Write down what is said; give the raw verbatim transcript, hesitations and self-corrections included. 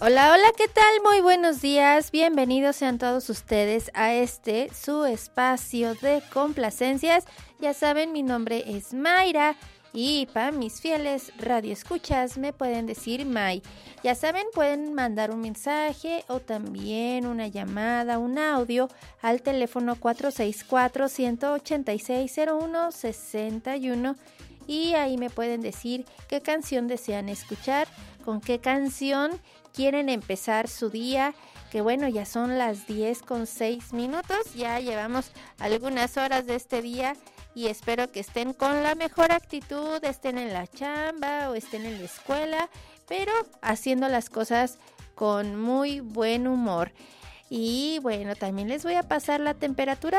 Hola, hola, ¿qué tal? Muy buenos días. Bienvenidos sean todos ustedes a este, su espacio de complacencias. Ya saben, mi nombre es Mayra y para mis fieles radioescuchas me pueden decir May. Ya saben, pueden mandar un mensaje o también una llamada, un audio al teléfono cuatro seis cuatro, uno ocho seis, cero uno seis uno y ahí me pueden decir qué canción desean escuchar, con qué canción quieren empezar su día, que bueno, ya son las diez con seis minutos, ya llevamos algunas horas de este día y espero que estén con la mejor actitud, estén en la chamba o estén en la escuela, pero haciendo las cosas con muy buen humor. Y bueno, también les voy a pasar la temperatura